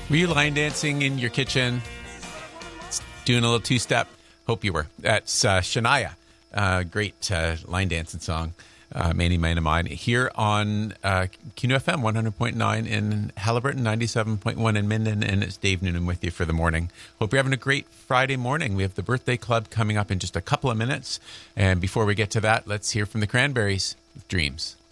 Were you line dancing in your kitchen, doing a little two-step? Hope you were. That's Shania. Great line dancing song. Many Man of Mine here on Kino FM 100.9 in Haliburton, 97.1 in Minden, and it's Dave Noonan with you for the morning. Hope you're having a great Friday morning. We have the Birthday Club coming up in just a couple of minutes. And before we get to that, let's hear from the Cranberries with Dreams.